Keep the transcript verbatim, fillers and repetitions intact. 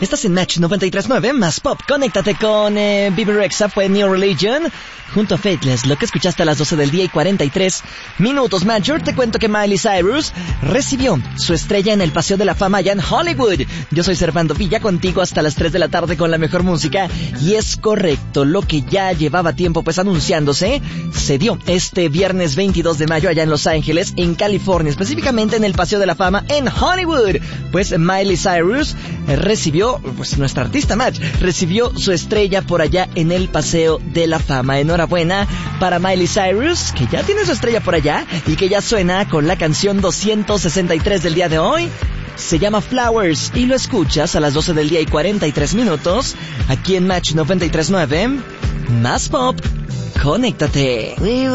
Estás en Match noventa y tres punto nueve, más pop. Conéctate con eh, Bebe Rexha, fue New Religion, junto a Faithless, lo que escuchaste a las doce del día y cuarenta y tres minutos. Major, te cuento que Miley Cyrus recibió su estrella en el Paseo de la Fama allá en Hollywood. Yo soy Servando Villa, contigo hasta las tres de la tarde con la mejor música. Y es correcto, lo que ya llevaba tiempo pues anunciándose, se dio este viernes veintidós de mayo allá en Los Ángeles, en California, específicamente en el Paseo de la Fama en Hollywood. Pues Miley Cyrus eh, recibió, pues nuestra artista Match, recibió su estrella por allá en el Paseo de la Fama. Enhorabuena para Miley Cyrus, que ya tiene su estrella por allá y que ya suena con la canción doscientos sesenta y tres del día de hoy. Se llama Flowers y lo escuchas a las doce del día y cuarenta y tres minutos aquí en Match noventa y tres punto nueve. Más pop, conéctate.